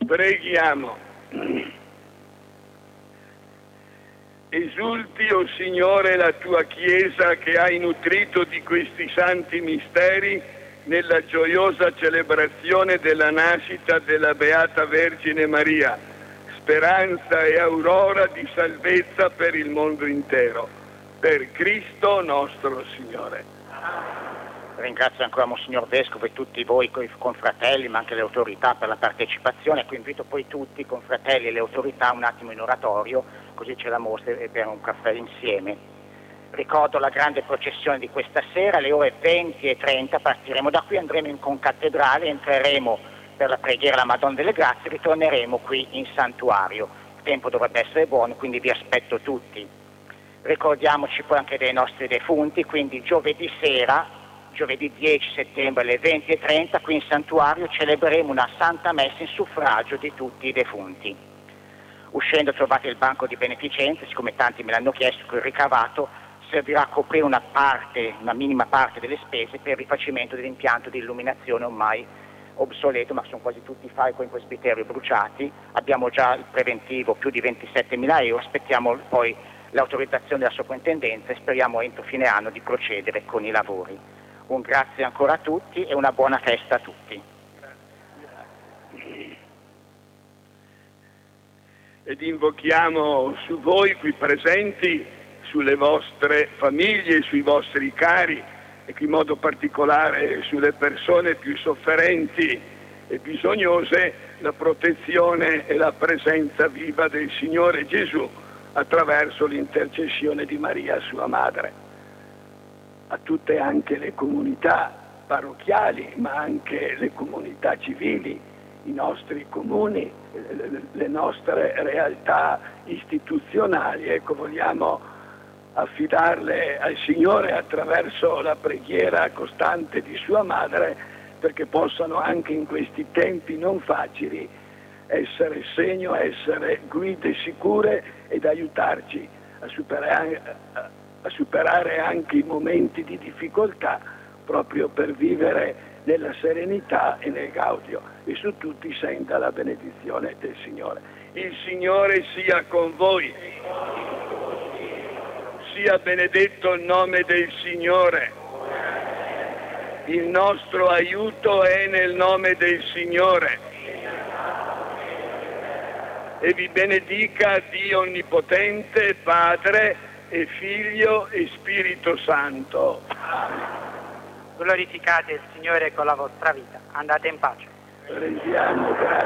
Preghiamo. Esulti, o Signore, la tua Chiesa che hai nutrito di questi santi misteri nella gioiosa celebrazione della nascita della Beata Vergine Maria, speranza e aurora di salvezza per il mondo intero. Per Cristo nostro Signore. Ringrazio ancora Monsignor Vescovo e tutti voi confratelli, ma anche le autorità per la partecipazione. Ecco, invito poi tutti i confratelli e le autorità un attimo in oratorio, così c'è la mostra e per un caffè insieme. Ricordo la grande processione di questa sera, alle ore 20:30 partiremo da qui, andremo in concattedrale, entreremo per la preghiera alla Madonna delle Grazie, ritorneremo qui in santuario. Il tempo dovrebbe essere buono, quindi vi aspetto tutti. Ricordiamoci poi anche dei nostri defunti, quindi giovedì sera, giovedì 10 settembre alle 20:30, qui in santuario celebreremo una santa messa in suffragio di tutti i defunti. Uscendo trovate il banco di beneficenza, siccome tanti me l'hanno chiesto, quel ricavato servirà a coprire una minima parte delle spese per il rifacimento dell'impianto di illuminazione ormai obsoleto, ma sono quasi tutti i fari con i presbiteri bruciati. Abbiamo già il preventivo più di 27.000 euro, aspettiamo poi l'autorizzazione della soprintendenza e speriamo entro fine anno di procedere con i lavori. Un grazie ancora a tutti e una buona festa a tutti. Ed invochiamo su voi qui presenti, sulle vostre famiglie, sui vostri cari e in modo particolare sulle persone più sofferenti e bisognose, la protezione e la presenza viva del Signore Gesù attraverso l'intercessione di Maria, sua madre. A tutte anche le comunità parrocchiali, ma anche le comunità civili, i nostri comuni, le nostre realtà istituzionali, ecco, vogliamo affidarle al Signore attraverso la preghiera costante di sua madre, perché possano anche in questi tempi non facili essere segno, essere guide sicure ed aiutarci a superare anche i momenti di difficoltà, proprio per vivere nella serenità e nel gaudio, e su tutti senta la benedizione del Signore. Il Signore sia con voi. Sia benedetto il nome del Signore. Il nostro aiuto è nel nome del Signore. E vi benedica Dio Onnipotente, Padre e Figlio e Spirito Santo. Amen. Glorificate il Signore con la vostra vita. Andate in pace. Rendiamo grazie.